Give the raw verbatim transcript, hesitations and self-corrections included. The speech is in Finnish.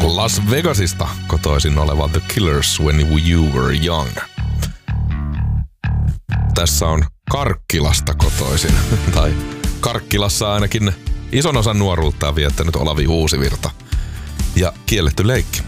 Las Vegasista kotoisin oleva The Killers When You Were Young. Tässä on Karkkilasta kotoisin, tai Karkkilassa ainakin ison osan nuoruuttaan viettänyt Olavi Uusivirta. Ja Kielletty leikki.